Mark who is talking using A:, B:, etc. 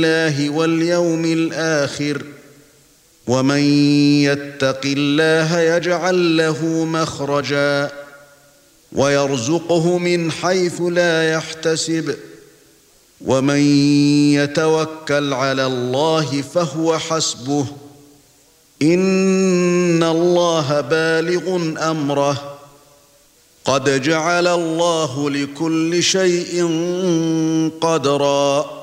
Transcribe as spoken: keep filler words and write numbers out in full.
A: الله واليوم الآخر ومن يتق الله يجعل له مخرجا ويرزقه من حيث لا يحتسب ومن يتوكل على الله فهو حسبه إن الله بالغ أمره قد جعل الله لكل شيء قدرا